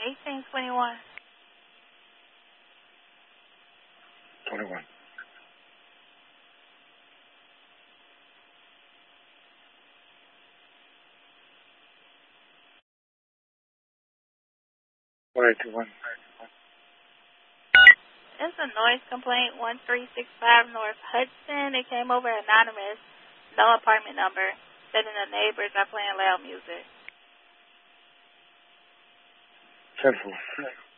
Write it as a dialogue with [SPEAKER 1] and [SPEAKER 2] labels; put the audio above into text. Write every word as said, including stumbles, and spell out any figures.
[SPEAKER 1] eighteen twenty-one.
[SPEAKER 2] twenty-one. one eighty-one.
[SPEAKER 1] It's a noise complaint, one three six five North Hudson. It came over anonymous, no apartment number, said the neighbors are playing loud music.
[SPEAKER 2] ten four.